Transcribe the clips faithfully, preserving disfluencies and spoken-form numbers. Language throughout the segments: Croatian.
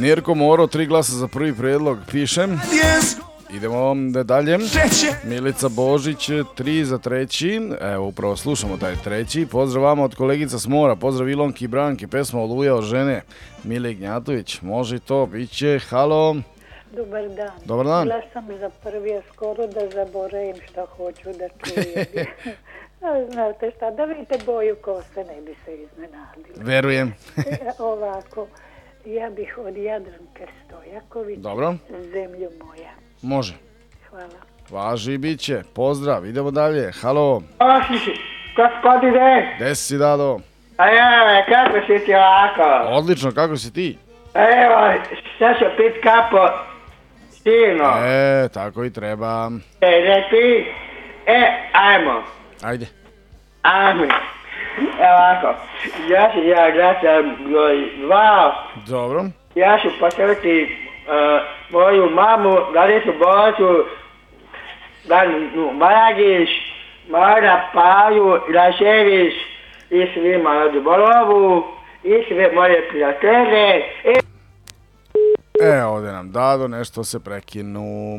Njerko Moro, tri glasa za prvi predlog, pišem. Idemo dalje. Milica Božić, tri za treći. Evo, upravo slušamo taj treći. Pozdrav vama od kolegica s mora. Pozdrav Ilonki i Branki. Pesma Oluja od žene. Mile Ignjatović. Može to, bit će. Halo. Dobar dan. Dobar dan. Glasam za prvi, a skoro da zaboravim što hoću da čujem. Znate šta, da vidite boju kose, ne bi se iznenadili. Verujem. Ovako, ja bih od Jadranke Stojaković. Dobro. Zemlju moja. Može. Hvala. Važi, bit će. Pozdrav, idemo dalje. Halo. Gospodine. Gde si, Dado? A evo, kako si ti ovako? Odlično, kako si ti? Evo, sad ću pit kapo sino. E, tako i treba. E, ne ti. E, ajmo. Ajde. Ajmo. Evo ovako, ja ću ja glasam broj dva. Dobro. Ja ću postaviti uh, moju mamu, Galicu Bocu, Galinu Maragić, Mara Paju, Rašević i svima od Bolovu i sve moje prijatelje. I... E, ovdje nam Dado, nešto se prekinu.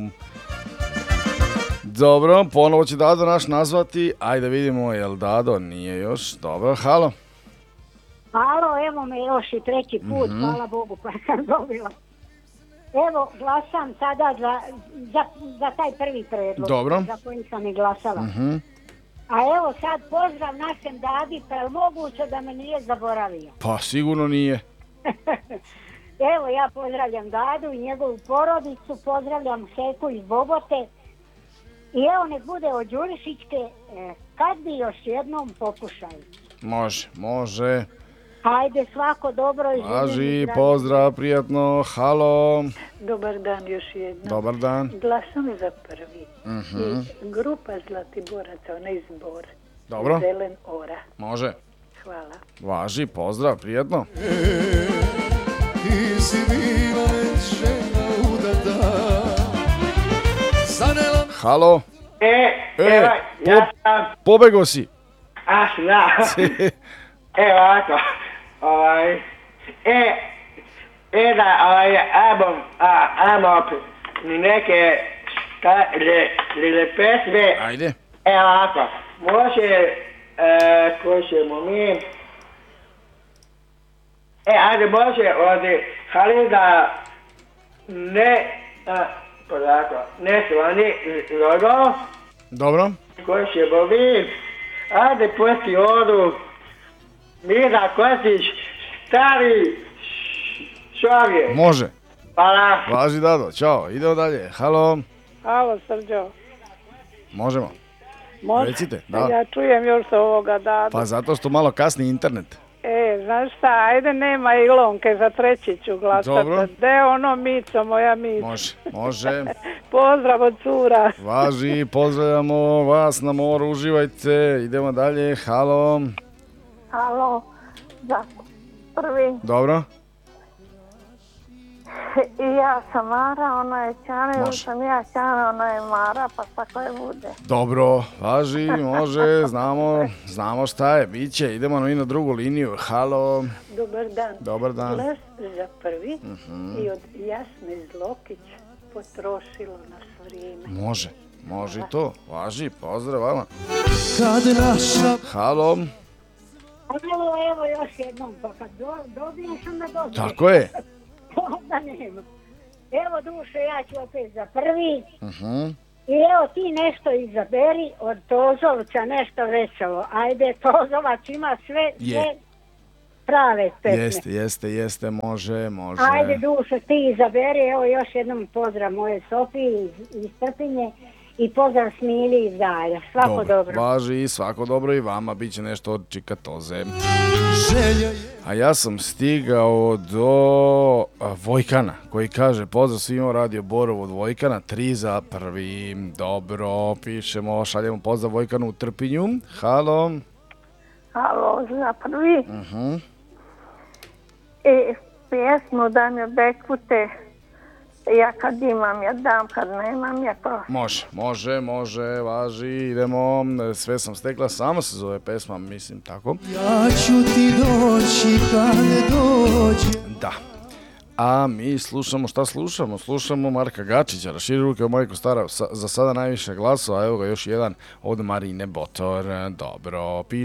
Dobro, ponovo će Dado naš nazvati. Ajde vidimo, jel Dado nije još. Dobro, halo. Halo, evo me još i treći put, mm-hmm. Hvala Bogu pa sam dobila. Evo, glasam sada za, za, za taj prvi predlog. Dobro. Za koji sam i glasala. Mm-hmm. A evo sad pozdrav našem Dadi, pa je moguće da me nije zaboravio? Pa sigurno nije. Evo, ja pozdravljam Dadu i njegovu porodicu, pozdravljam Šeku iz Bobote. I evo nek bude od Đurišićke, eh, kad bi još jednom pokušali. Može, može. Hajde, svako dobro i živim. Važi, pozdrav, prijatno, halo. Dobar dan još jednom. Dobar dan. Glasam za prvi. Mm-hmm. I grupa Zlatiboraca, onaj zbor. Dobro. Zelen ora. Može. Hvala. Važi, pozdrav, prijatno. Ti si bila već žena udata. Halo. E, e evo, po, ja sam... Pobego si. A, znam. Evo ovako, ovaj, e, e da, ovaj, ajmo, a, ajmo neke stare, lile pesme. Ajde. Evo ovako, može, e, ko ćemo mi, e, ajde, može od Halida, ne, a, polako, ne svani logo. Dobro. Ko ćemo mi, ajde, pusti odu, Mira Kostić, stari čovjek. Može. Hvala. Važi, Dado, čao, idemo dalje, halo. Halo, Srđo. Možemo. Može. Recite, da. Ja čujem još sa ovoga Dadu. Pa zato što malo kasni internet. E, znaš šta, ajde nema Ilonke, za treći ću glasati. Dobro. De ono Mico, moja Mico. Može, može. Pozdrav od cura. Važi, pozdravljamo vas na moru, uživajte, idemo dalje, halo. Halo, za prvi. Dobro. I ja sam Mara, ona je Ćana, ili sam ja Ćana, ona je Mara, pa tako je bude. Dobro, važi, može, znamo, znamo šta je, bit će, idemo na, na drugu liniju, halo. Dobar dan. Dobar dan. Glas za prvi uh-huh. i od Jasne Zlokić, Potrošilo nas vrijeme. Može, može i to, važi, pozdrav vama. Kad naša... Halo. Evo, evo još jednom, pa kad do, dobiješ onda dobiješ. Tako je. Onda nema. Evo duše, ja ću opet za prvi. Uh-huh. I evo ti nešto izaberi od Tozovca, nešto veselo. Ajde, Tozovac ima sve, sve prave pesme. Jeste, jeste, jeste, može, može. Ajde duše, ti izaberi, evo još jednom pozdrav moje Sofiji iz, iz Trpinje. I pozdrav Smili iz Dalja. Svako dobro. dobro. Važi, svako dobro i vama. Biće nešto od Čikatoze. A ja sam stigao do Vojkana, koji kaže pozdrav svima Radio Borovo od Vojkana, tri za prvi. Dobro, pišemo, šaljemo pozdrav Vojkanu u Trpinju. Halo. Halo, za prvi. Uh-huh. I pjesmu da mi obekvute. Ja kad imam, ja dam, kad nemam, ja prosim. Može, može, može, važi, idemo, sve sam stekla, samo se zove pesma, mislim tako. Ja ću ti doći kad dođe. Da. A mi slušamo, šta slušamo? Slušamo Marka Gačića, Raširi ruke o majko stara, sa, za sada najviše glasova, evo ga još jedan od Marine Botor. Dobro, piše.